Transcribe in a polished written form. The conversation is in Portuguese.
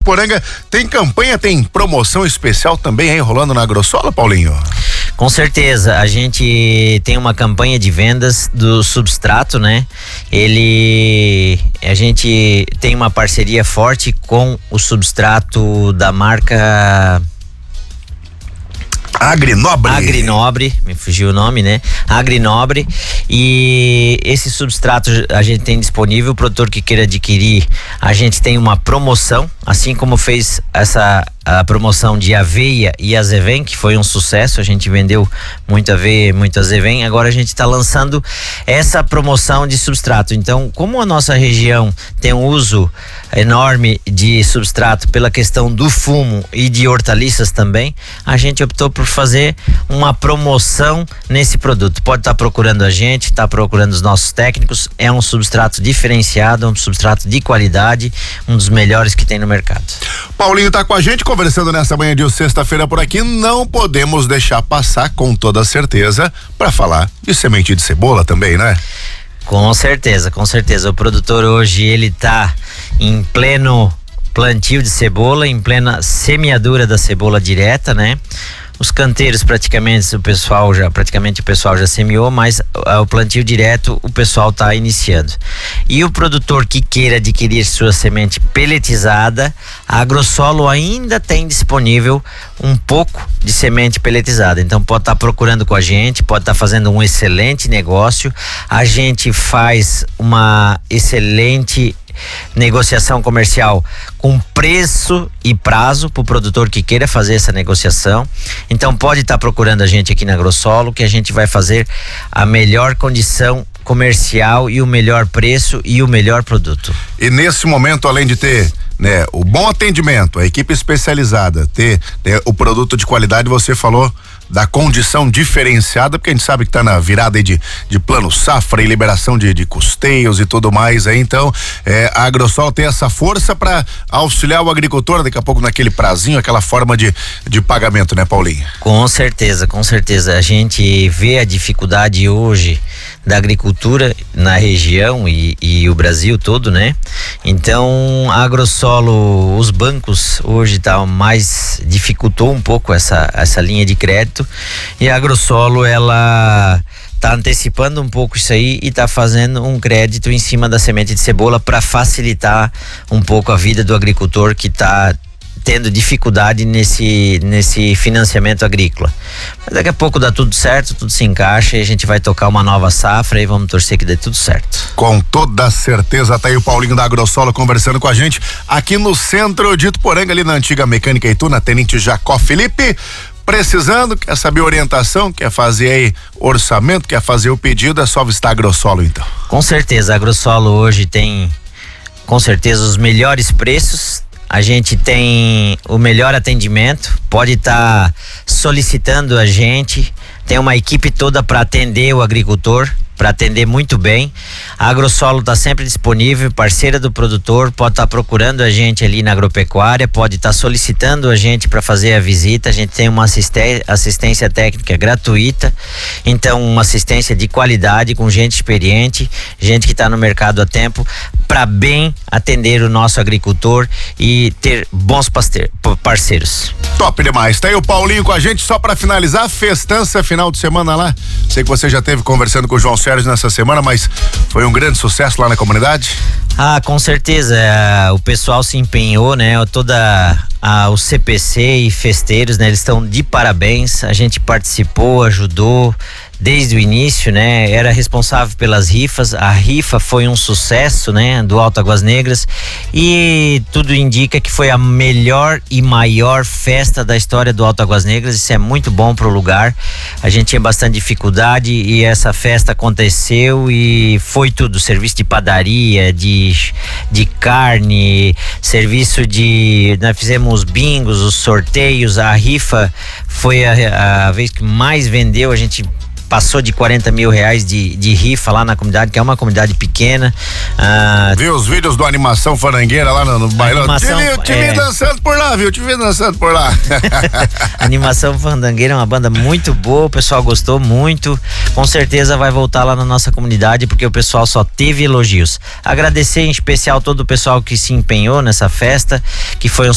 Ituporanga. Tem campanha, tem promoção especial também aí rolando na Agrossolo, Paulinho? Com certeza, a gente tem uma campanha de vendas do substrato, né? A gente tem uma parceria forte com o substrato da marca Agrinobre, me fugiu o nome, né? Agrinobre. E esse substrato a gente tem disponível, o produtor que queira adquirir, a gente tem uma promoção, assim como fez a promoção de aveia e azevém, que foi um sucesso, a gente vendeu muita aveia e muito azevém, agora a gente está lançando essa promoção de substrato. Então, como a nossa região tem um uso enorme de substrato pela questão do fumo e de hortaliças também, a gente optou por fazer uma promoção nesse produto. Pode estar procurando a gente, está procurando os nossos técnicos, é um substrato diferenciado, um substrato de qualidade, um dos melhores que tem no mercado. Paulinho tá com a gente, conversando nessa manhã de sexta-feira por aqui. Não podemos deixar passar, com toda certeza, para falar de semente de cebola também, né? Com certeza, com certeza. O produtor hoje, ele tá em pleno plantio de cebola, em plena semeadura da cebola direta, né? Os canteiros praticamente o pessoal já semeou, mas o plantio direto o pessoal está iniciando. E o produtor que queira adquirir sua semente peletizada, a Agrossolo ainda tem disponível um pouco de semente peletizada. Então pode estar procurando com a gente, pode estar fazendo um excelente negócio. A gente faz uma excelente negociação comercial com preço e prazo para o produtor que queira fazer essa negociação. Então pode estar procurando a gente aqui na Agrossolo, que a gente vai fazer a melhor condição comercial e o melhor preço e o melhor produto. E nesse momento, além de ter, né, o bom atendimento, a equipe especializada, ter o produto de qualidade, você falou da condição diferenciada, porque a gente sabe que tá na virada aí de plano safra e liberação de custeios e tudo mais aí. Então a Agrossolo tem essa força para auxiliar o agricultor daqui a pouco naquele prazinho, aquela forma de pagamento, né, Paulinho? Com certeza, a gente vê a dificuldade hoje da agricultura na região e o Brasil todo, né? Então a Agrossolo, os bancos hoje dificultou um pouco essa linha de crédito, e a Agrossolo, ela tá antecipando um pouco isso aí e tá fazendo um crédito em cima da semente de cebola para facilitar um pouco a vida do agricultor que tá tendo dificuldade nesse financiamento agrícola. Mas daqui a pouco dá tudo certo, tudo se encaixa e a gente vai tocar uma nova safra e vamos torcer que dê tudo certo. Com toda certeza. Tá aí o Paulinho da Agrossolo conversando com a gente aqui no centro de Ituporanga, ali na antiga Mecânica Itu, na Tenente Jacó Felipe. Precisando, quer saber orientação, quer fazer aí orçamento, quer fazer o pedido, é só visitar a Agrossolo então. Com certeza, a Agrossolo hoje tem com certeza os melhores preços. A gente tem o melhor atendimento, pode estar solicitando a gente, tem uma equipe toda para atender o agricultor, para atender muito bem. A Agrossolo está sempre disponível, parceira do produtor, pode estar procurando a gente ali na agropecuária, pode estar solicitando a gente para fazer a visita. A gente tem uma assistência técnica gratuita, então uma assistência de qualidade com gente experiente, gente que está no mercado há tempo, para bem atender o nosso agricultor e ter bons parceiros. Top demais. Tá aí o Paulinho com a gente. Só para finalizar, festança final de semana lá. Sei que você já esteve conversando com o João Sérgio nessa semana, mas foi um grande sucesso lá na comunidade? Ah, com certeza. O pessoal se empenhou, né? O CPC e festeiros, né? Eles estão de parabéns. A gente participou, ajudou desde o início, né? Era responsável pelas rifas. A rifa foi um sucesso, né? Do Alto Águas Negras, e tudo indica que foi a melhor e maior festa da história do Alto Águas Negras. Isso é muito bom pro lugar. A gente tinha bastante dificuldade e essa festa aconteceu e foi tudo, serviço de padaria, de carne, serviço nós fizemos os bingos, os sorteios. A rifa foi a vez que mais vendeu. A gente passou de 40 mil reais de rifa lá na comunidade, que é uma comunidade pequena. Viu os vídeos do Animação Fandangueira lá no bailão? Te vi dançando por lá, viu? Te vi dançando por lá. Animação Fandangueira é uma banda muito boa, o pessoal gostou muito. Com certeza vai voltar lá na nossa comunidade, porque o pessoal só teve elogios. Agradecer em especial todo o pessoal que se empenhou nessa festa, que foi um